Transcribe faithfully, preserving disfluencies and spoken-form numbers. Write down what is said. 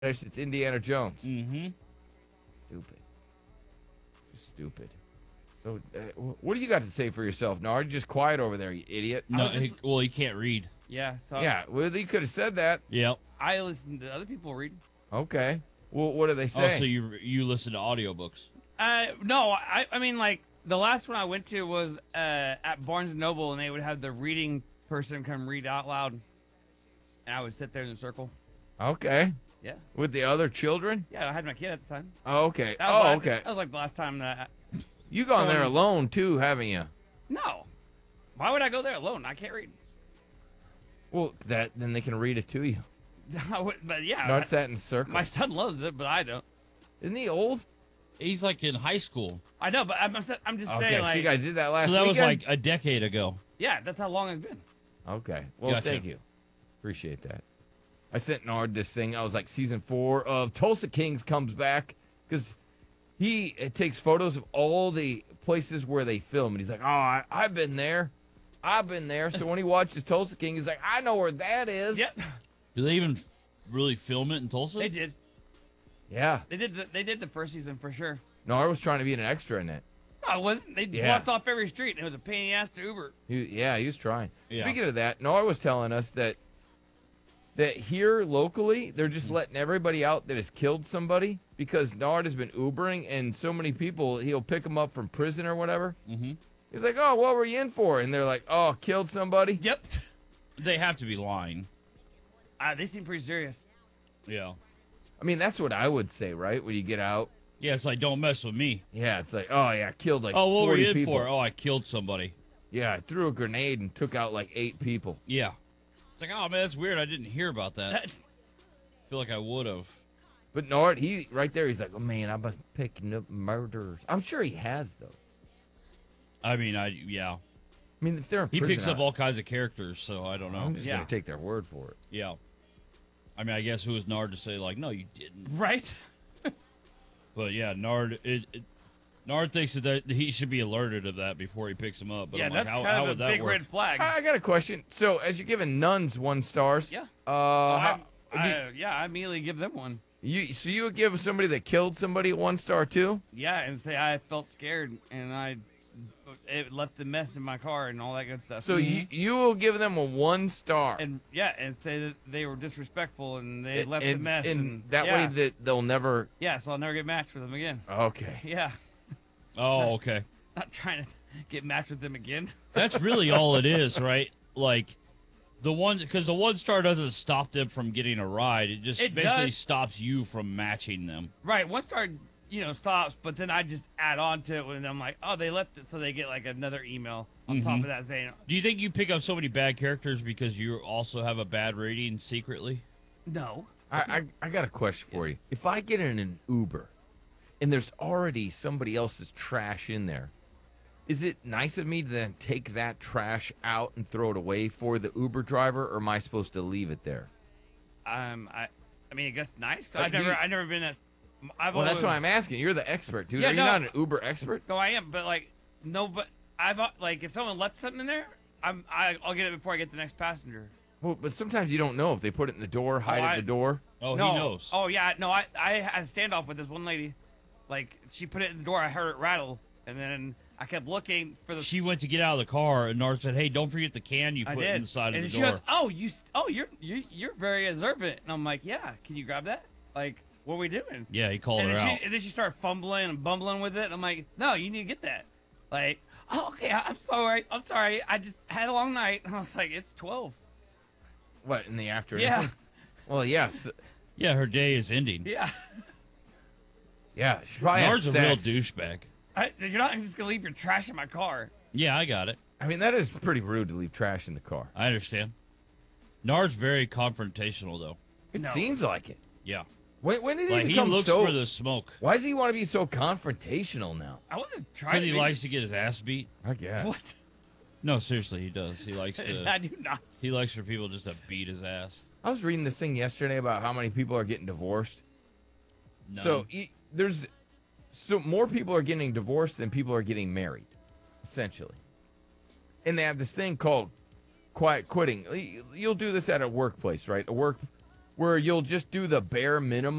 It's Indiana Jones. Mm-hmm. Stupid. Stupid. So, uh, wh- what do you got to say for yourself, Nard? Just quiet over there, you idiot. No, was just- he, well, he can't read. Yeah, so Yeah, well, you could have said that. Yep. I listen to other people read. Okay. Well, what do they Oh, say? so you you listen to audiobooks. Uh, no, I, I mean, like, the last one I went to was uh, at Barnes and Noble, and they would have the reading person come read out loud, and I would sit there in the circle. Okay. Yeah. With the other children? Yeah, I had my kid at the time. Oh, okay. That was Oh, like, okay. That was like the last time that. I, You gone there Um, alone too, haven't you? no. Why would I go there alone? I can't read. Well, that then they can read it to you. I would, but yeah, Not I- sat in a circle. my son loves it, but I don't. Isn't he old? He's like in high school. I know, but I'm, I'm I'm just Okay, saying, so like, you guys did that last So that was weekend? like a decade ago. yeah, that's how long it's been. Okay. Well, Gotcha. thank you. Appreciate that. I sent Nard this thing. I was like, season four of Tulsa Kings comes back because he it takes photos of all the places where they film. And he's like, oh, I, I've been there. I've been there. So when he watches Tulsa King, he's like, I know where that is. Yep, Do they even really film it in Tulsa? they did. Yeah. They did. The, they did the first season for sure. Nard was trying to be an extra in it. No, it wasn't. They Yeah. blocked off every street, and it was a pain in the ass to Uber. He, yeah, he was trying. Yeah. Speaking of that, Nard was telling us that that here locally, they're just letting everybody out that has killed somebody because Nard has been Ubering, and so many people, he'll pick them up from prison or whatever. Mm-hmm. He's like, oh, what were you in for? And they're like, oh, killed somebody. Yep. They have to be lying. Uh, they seem pretty serious. Yeah. I mean, that's what I would say, right? When you get out. Yeah, it's like, don't mess with me. Yeah, it's like, oh, yeah, killed like Oh, what were forty you in people. for? Oh, I killed somebody. Yeah, I threw a grenade and took out like eight people. Yeah. It's like, oh, man, that's weird. I didn't hear about that. I feel like I would have. But Nard, he right there, he's like, oh, man, I've been picking up murders. I'm sure he has, though. I mean, I yeah. I mean, if they're in He prison, picks up I- all kinds of characters, so I don't know. I'm just Yeah. going to take their word for it. Yeah. I mean, I guess who is Nard to say, like, no, you didn't. Right. But yeah, Nard, it, it, Nard thinks that, that he should be alerted of that before he picks him up. But yeah, I'm like, that's how, kind how of would a that big work? red flag. I I got a question. So, as you're giving nuns one stars, Yeah. Uh, Well, how, I, I, yeah, I immediately give them one. you so you would give somebody that killed somebody one star too? Yeah, and say I felt scared and I it left the mess in my car and all that good stuff. So you you will give them a one star, and yeah, and say that they were disrespectful and they And- left and, the mess. and And, that yeah. way that they'll never. yeah, so I'll never get matched with them again. Okay. Yeah, Oh, okay. not trying to get matched with them again. That's really all it is, right? Like, the one, because the one star doesn't stop them from getting a ride. It just It basically does. stops you from matching them. Right, one star, you know, stops, but then I just add on to it when I'm like, oh, they left it, so they get like another email on top Mhm. of that saying, Do you think you pick up so many bad characters because you also have a bad rating secretly? no. I, I I got a question for you. If I get in an Uber, and there's already somebody else's trash in there, is it nice of me to then take that trash out and throw it away for the Uber driver, or am I supposed to leave it there? Um, I, I mean, I guess nice. Like I've never, you- I've never been at. I've Well, that's always, what I'm asking. You're the expert, dude. Yeah, Are you no. not an Uber expert? No, I am, but like, no, but I've uh, like if someone left something in there, I'm, I, I'll get it before I get the next passenger. Well, but sometimes you don't know if they put it in the door, hide it I- in the door. Oh, no. he knows. Oh yeah, no, I, I had a standoff with this one lady. Like she put it in the door, I heard it rattle, and then I kept looking for the. She went to get out of the car, and Nard said, hey, don't forget the can you I put did. in the side and of the she door. goes, "Oh, you, st- oh, you're, you're, you're very observant." And I'm like, "Yeah, can you grab that? Like, what are we doing?" Yeah, he called and her then, out. she, and then she started fumbling and bumbling with it. And I'm like, "No, you need to get that." Like, "Oh, okay, I, I'm sorry, I'm sorry. I just had a long night." And I was like, "It's twelve." What, in the afternoon? Yeah, Well, yes. Yeah, her day is ending. yeah. Yeah. She probably had Nard's a real sex. douchebag. I, you're not just gonna leave your trash in my car. Yeah, I got it. I mean, that is pretty rude to leave trash in the car. I understand. Nard's very confrontational, though. It No. seems like it. Yeah. When, when did he Like, he become looks so... for the smoke. Why does he want to be so confrontational now? I wasn't trying. Because to he be- likes to get his ass beat. I guess. What? No, seriously, he does. He likes I to. do not. He likes for people just to beat his ass. I was reading this thing yesterday about how many people are getting divorced. None. So e- there's so more people are getting divorced than people are getting married, essentially. And they have this thing called quiet quitting. Y- You'll do this at a workplace, right? A work where you'll just do the bare minimum